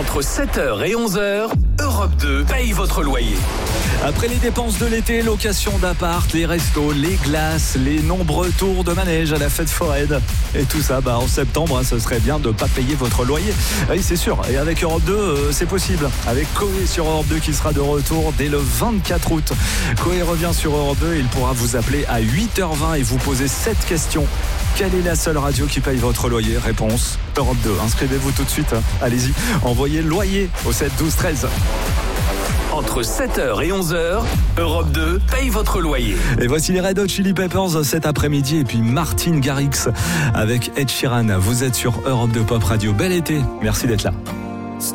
Entre 7h et 11h, Europe 2 paye votre loyer. Après les dépenses de l'été, location d'appart, les restos, les glaces, les nombreux tours de manège à la fête foraine et tout ça, en septembre, ce serait bien de ne pas payer votre loyer. Oui, c'est sûr. Et avec Europe 2, c'est possible. Avec Koé sur Europe 2 qui sera de retour dès le 24 août. Koé revient sur Europe 2 et il pourra vous appeler à 8h20 et vous poser 7 questions. Quelle est la seule radio qui paye votre loyer? Réponse Europe 2. Inscrivez-vous tout de suite. Allez-y, envoyez loyer au 7 12 13. Entre 7h et 11h, Europe 2 paye votre loyer. Et voici les Red Hot Chili Peppers cet après-midi et puis Martin Garrix avec Ed Sheeran. Vous êtes sur Europe 2 Pop Radio. Bel été. Merci d'être là.